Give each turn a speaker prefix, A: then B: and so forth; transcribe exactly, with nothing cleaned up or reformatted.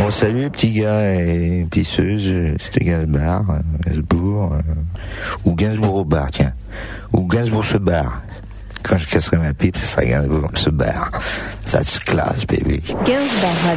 A: Bon, salut les petits gars et pisseuses, c'était Gainsbourg, euh, Gainsbourg, euh, ou Gainsbourg au bar, tiens. Ou Gainsbourg se barre. Quand je casserai ma pipe, ça sera Gainsbourg se barre. Ça se classe, baby.
B: Gainsbourg